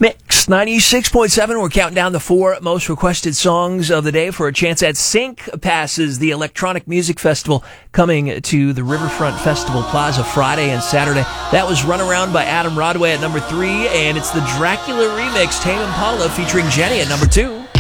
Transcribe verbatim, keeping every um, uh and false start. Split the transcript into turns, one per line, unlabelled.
Mix ninety-six point seven. We're counting down the four most requested songs of the day for a chance at Sync Passes, the electronic music festival coming to the Riverfront Festival Plaza Friday and Saturday. That was Run Around by Adam Rodway at number three, and it's the Dracula remix, Tame Impala, featuring Jenny at number two.